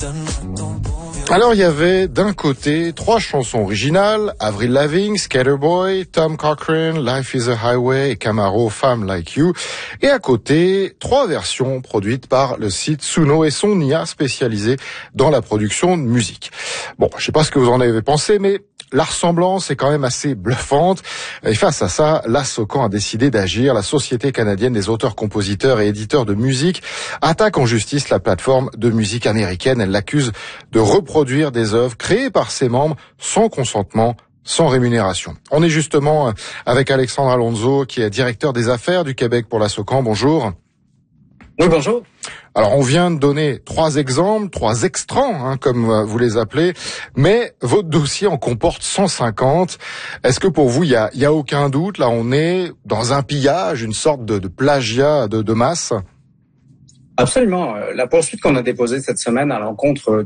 Alors il y avait d'un côté 3 chansons originales, Avril Lavigne, Skaterboy, Tom Cochrane, Life is a Highway et Camaro, Femme Like You. Et à côté, 3 versions produites par le site Suno et son IA spécialisé dans la production de musique. Bon, je sais pas ce que vous en avez pensé, mais la ressemblance est quand même assez bluffante. Et face à ça, la SOCAN a décidé d'agir. La Société canadienne des auteurs, compositeurs et éditeurs de musique attaque en justice la plateforme de musique américaine. Elle l'accuse de reproduire des œuvres créées par ses membres sans consentement, sans rémunération. On est justement avec Alexandre Alonso, qui est directeur des affaires du Québec pour la SOCAN. Bonjour. Oui, bonjour. Alors, on vient de donner 3 exemples, 3 extrants, comme vous les appelez, mais votre dossier en comporte 150. Est-ce que pour vous, il y a aucun doute, là, on est dans un pillage, une sorte de plagiat de masse? Absolument. La poursuite qu'on a déposée cette semaine à l'encontre